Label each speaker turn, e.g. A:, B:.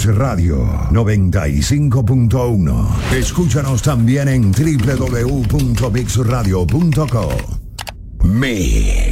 A: Mix Radio 95.1. Escúchanos también en www.mixradio.co. Mix.